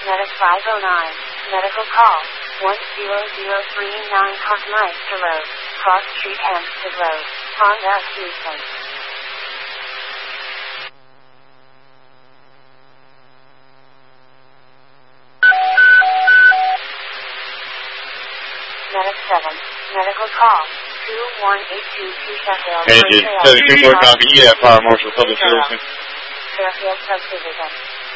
Medic 509. Medical call. 10039 Hoffmeister Road. Cross Street Hampstead Road. Honda, Houston. Medic 7. Medical call. 21822 Sheffield. Engine 72 copy. EF Fire Marshal Public Service. Fairfield Subdivision.